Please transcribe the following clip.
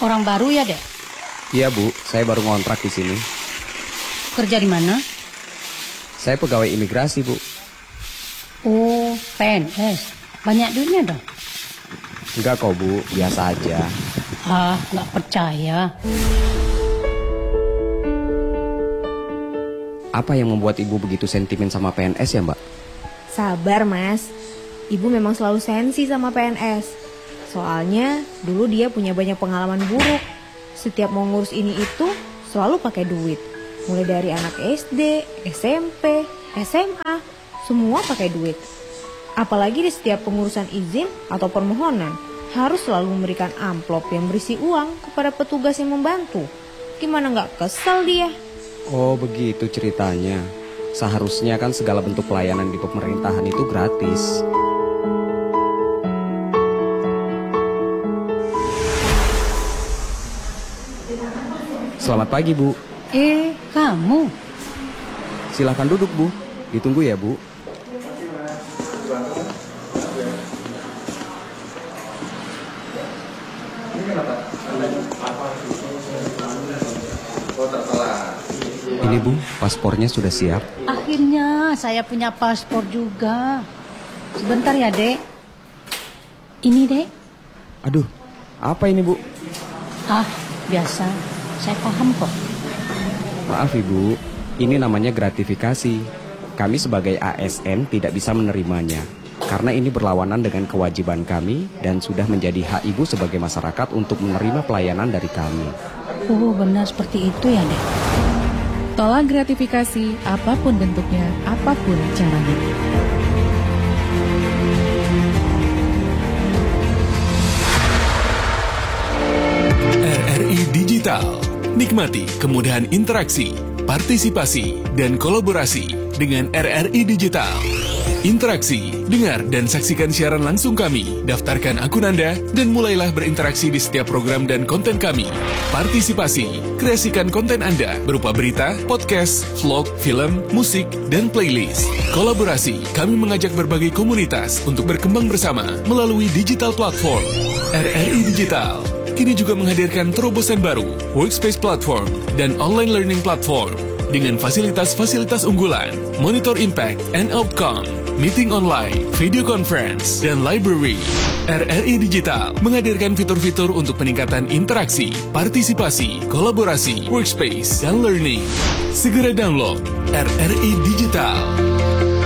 Orang baru ya, Dek? Iya, Bu. Saya baru ngontrak di sini. Kerja di mana? Saya pegawai imigrasi, Bu. Oh, PNS. Banyak duitnya dong? Enggak kok, Bu. Biasa aja. Ah, nggak percaya. Apa yang membuat Ibu begitu sentimen sama PNS ya, Mbak? Sabar, Mas. Ibu memang selalu sensi sama PNS. Soalnya dulu dia punya banyak pengalaman buruk. Setiap mau ngurus ini itu selalu pakai duit. Mulai dari anak SD, SMP, SMA, semua pakai duit. Apalagi di setiap pengurusan izin atau permohonan, harus selalu memberikan amplop yang berisi uang kepada petugas yang membantu. Gimana nggak kesel dia? Oh, begitu ceritanya. Seharusnya kan segala bentuk pelayanan di pemerintahan itu gratis. Selamat pagi, Bu. Kamu? Silahkan duduk, Bu. Ditunggu ya, Bu. Ini, Bu, paspornya sudah siap. Akhirnya saya punya paspor juga. Sebentar ya, Dek. Ini, Dek. Aduh, apa ini, Bu? Ah, biasa. Saya paham kok. Maaf, Ibu. Ini namanya gratifikasi. Kami sebagai ASN tidak bisa menerimanya. Karena ini berlawanan dengan kewajiban kami dan sudah menjadi hak Ibu sebagai masyarakat untuk menerima pelayanan dari kami. Oh, benar seperti itu ya, Dek. Tolak gratifikasi apapun bentuknya, apapun caranya. RRI Digital. Nikmati kemudahan interaksi, partisipasi, dan kolaborasi dengan RRI Digital. Interaksi, dengar dan saksikan siaran langsung kami, daftarkan akun Anda, dan mulailah berinteraksi di setiap program dan konten kami. Partisipasi, kreasikan konten Anda berupa berita, podcast, vlog, film, musik, dan playlist. Kolaborasi, kami mengajak berbagai komunitas untuk berkembang bersama melalui digital platform. RRI Digital kini juga menghadirkan terobosan baru, workspace platform, dan online learning platform dengan fasilitas-fasilitas unggulan, monitor impact and outcome, meeting online, video conference, dan library. RRI Digital menghadirkan fitur-fitur untuk peningkatan interaksi, partisipasi, kolaborasi, workspace, dan learning. Segera download RRI Digital.